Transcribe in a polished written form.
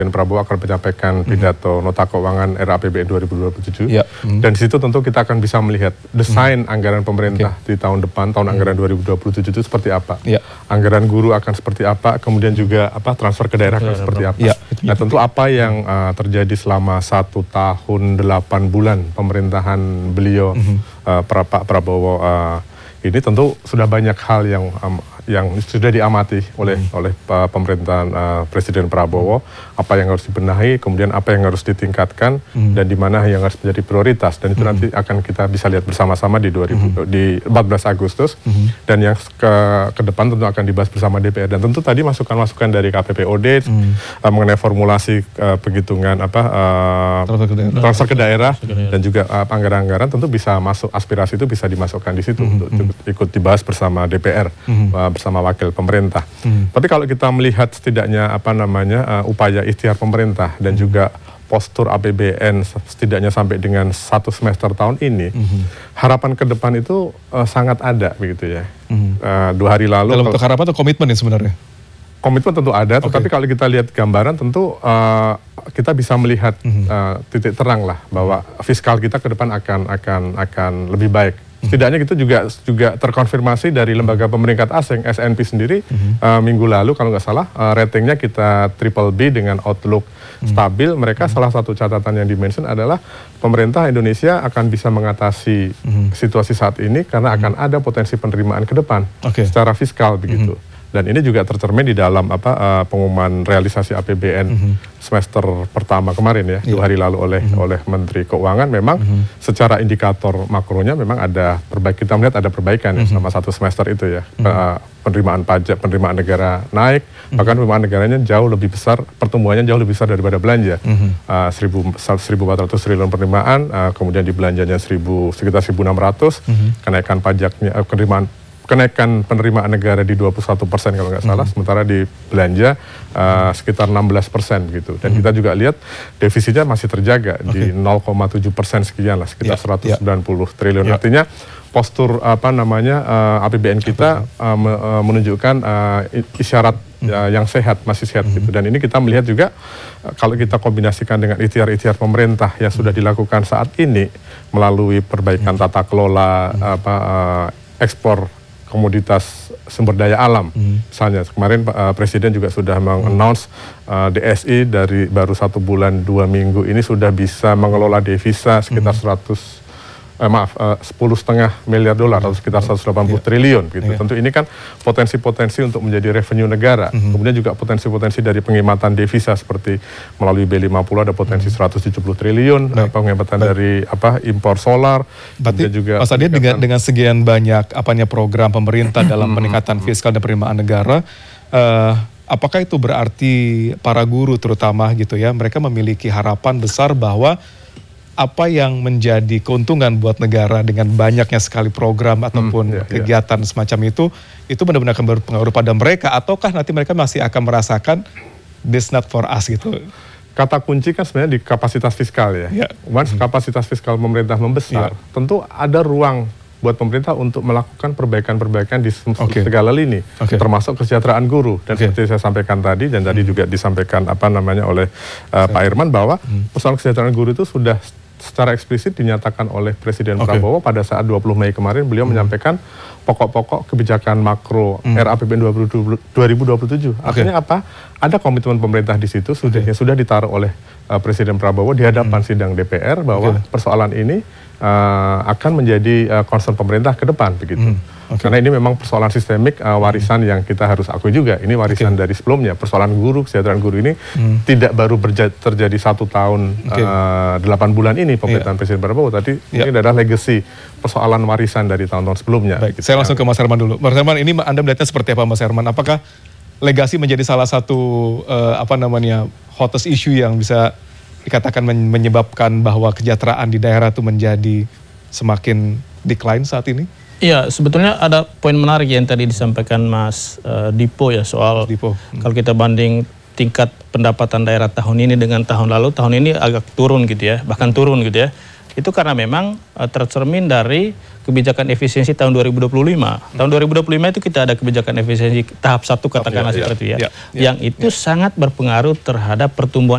Prabowo akan menyampaikan pidato nota keuangan RAPBN 2027. Dan di situ tentu kita akan bisa melihat desain anggaran pemerintah di tahun depan, tahun anggaran 2027 itu seperti apa. Anggaran guru akan seperti apa, kemudian juga transfer ke daerah akan seperti apa. Nah tentu apa yang terjadi selama 1 tahun 8 bulan pemerintahan beliau, Pak Prabowo ini tentu sudah banyak hal yang sudah diamati oleh pemerintahan Presiden Prabowo, apa yang harus dibenahi, kemudian apa yang harus ditingkatkan, dan di mana yang harus menjadi prioritas. Dan itu nanti akan kita bisa lihat bersama-sama di 14 Agustus, dan yang ke depan tentu akan dibahas bersama DPR. Dan tentu tadi masukan-masukan dari KPPOD mengenai formulasi penghitungan transfer ke daerah dan juga anggaran-anggaran tentu bisa masuk, aspirasi itu bisa dimasukkan di situ untuk ikut dibahas bersama DPR. Bersama wakil pemerintah. Tapi kalau kita melihat setidaknya upaya ikhtiar pemerintah dan juga postur APBN setidaknya sampai dengan 1 semester tahun ini, harapan ke depan itu sangat ada begitu ya. 2 hari lalu dalam bentuk harapan atau komitmen ya sebenarnya? Komitmen tentu ada, tetapi kalau kita lihat gambaran tentu kita bisa melihat titik terang lah bahwa fiskal kita ke depan akan lebih baik. Setidaknya itu juga terkonfirmasi dari lembaga pemeringkat asing S&P sendiri minggu lalu kalau nggak salah ratingnya kita BBB dengan outlook stabil. Mereka salah satu catatan yang dimention adalah pemerintah Indonesia akan bisa mengatasi situasi saat ini karena akan ada potensi penerimaan ke depan secara fiskal begitu. Dan ini juga tercermin di dalam pengumuman realisasi APBN semester pertama kemarin ya, 2 hari lalu oleh Menteri Keuangan. Memang secara indikator makronya memang ada kita melihat ada perbaikan ya selama 1 semester itu ya. Penerimaan pajak, penerimaan negara naik, bahkan penerimaan negaranya jauh lebih besar, pertumbuhannya jauh lebih besar daripada belanja. 1.400 triliun penerimaan, kemudian di belanjanya sekitar 1.600, kenaikan pajaknya, kenaikan penerimaan negara di 21% kalau nggak salah, sementara di belanja sekitar 16% gitu. Dan kita juga lihat defisitnya masih terjaga di 0,7% sekian lah, sekitar 190 triliun. Artinya postur APBN kita menunjukkan isyarat yang sehat, masih sehat gitu. Dan ini kita melihat juga kalau kita kombinasikan dengan ikhtiar-ikhtiar pemerintah yang sudah dilakukan saat ini melalui perbaikan tata kelola ekspor komoditas sumber daya alam. Misalnya kemarin Presiden juga sudah meng-announce DSI dari baru 1 bulan 2 minggu ini sudah bisa mengelola devisa sekitar 10,5 miliar dolar atau sekitar 180 triliun gitu. Tentu ini kan potensi-potensi untuk menjadi revenue negara. Kemudian juga potensi-potensi dari penghematan devisa seperti melalui B50 ada potensi 170 triliun, penghematan dari impor solar. Berarti juga Mas Adi dengan sekian banyak program pemerintah dalam peningkatan fiskal dan penerimaan negara, apakah itu berarti para guru terutama gitu ya, mereka memiliki harapan besar bahwa apa yang menjadi keuntungan buat negara dengan banyaknya sekali program ataupun kegiatan semacam itu benar-benar akan berpengaruh pada mereka, ataukah nanti mereka masih akan merasakan this not for us gitu? Kata kunci kan sebenarnya di kapasitas fiskal ya. Once kapasitas fiskal pemerintah membesar, tentu ada ruang buat pemerintah untuk melakukan perbaikan-perbaikan di segala lini, termasuk kesejahteraan guru. Dan seperti saya sampaikan tadi, dan tadi juga disampaikan oleh Pak Irman, bahwa persoalan kesejahteraan guru itu sudah secara eksplisit dinyatakan oleh Presiden Prabowo pada saat 20 Mei kemarin. Beliau menyampaikan pokok-pokok kebijakan makro RAPBN 2027. Artinya apa? Ada komitmen pemerintah di situ yang sudah ditaruh oleh Presiden Prabowo di hadapan sidang DPR bahwa persoalan ini akan menjadi concern pemerintah ke depan begitu. Karena ini memang persoalan sistemik, warisan yang kita harus akui juga. Ini warisan dari sebelumnya. Persoalan guru, kesejahteraan guru ini tidak baru terjadi 1 tahun 8 bulan ini pemerintahan Presiden Prabowo. Tadi mungkin adalah legacy persoalan warisan dari tahun-tahun sebelumnya. Baik, saya langsung ke Mas Herman dulu. Mas Herman, ini Anda melihatnya seperti apa Mas Herman? Apakah legasi menjadi salah satu hottest issue yang bisa dikatakan menyebabkan bahwa kesejahteraan di daerah itu menjadi semakin decline saat ini? Iya, sebetulnya ada poin menarik yang tadi disampaikan Mas Dipo ya, soal kalau kita banding tingkat pendapatan daerah tahun ini dengan tahun lalu, tahun ini agak turun gitu ya, bahkan turun gitu ya. Itu karena memang tercermin dari kebijakan efisiensi tahun 2025. Tahun 2025 itu kita ada kebijakan efisiensi tahap 1 katakanlah seperti itu ya. Yang itu sangat berpengaruh terhadap pertumbuhan